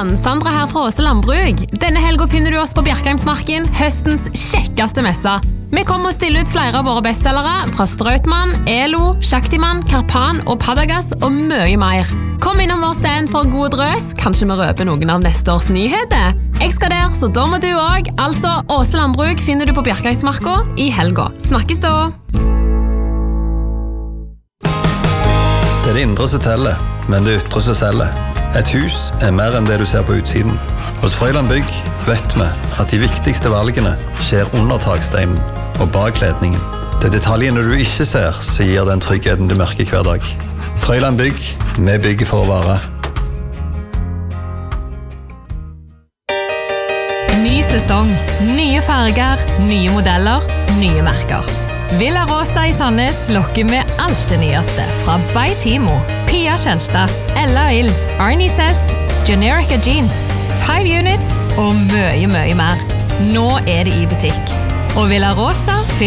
sann, Sandra her fra Åse Landbrug. Denne helgen finner du oss på Bjerkheimsmarken, høstens kjekkeste messe. Vi kommer å stille ut flere av våre bestsellere fra Strautmann, Elo, Shaktiman, Karpan og Padagas og mye mer. Kom innom vår stand for en god drøs, kanskje vi røper noen av neste års nyheter. Jeg skal der, så da må du også. Altså, Åse Landbrug finner du på Bjerkheimsmarka i helgen. Snakkes da! Det det indre som teller, men det ytre som selger. Et hus mer enn det du ser på utsiden. Hos Frøyland Bygg vet vi at de viktigste valgene skjer under taksteinen og bak ledningen. Det detaljene du ikke ser som gir den tryggheten du merker hver dag. Frøyland Bygg, vi bygger for å vare. Ny sesong, nye farger, nye modeller, nye merker. Villa Rosa i Sandnes lokker med alt det nyeste fra By Timo, Pia Kjelta, Ella Ill, Arnie Sess, Generica Jeans, 5 Units og mye mer. Nå det i butikk. Og Villa Rosa